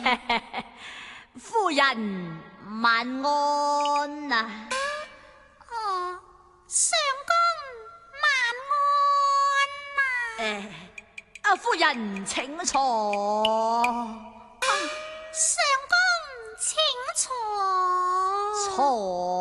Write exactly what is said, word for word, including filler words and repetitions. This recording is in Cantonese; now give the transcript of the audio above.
夫人晚安啊！ 哦，相公晚安啊！ 誒，啊，夫人請坐。 相公請坐。 坐。